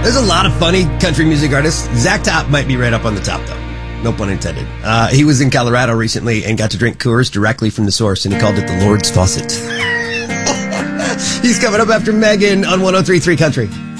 There's a lot of funny country music artists. Zach Top might be right up on the top, though. No pun intended. He was in Colorado recently and got to drink Coors directly from the source, and he called it the Lord's Faucet. He's coming up after Megan on 103.3 Country.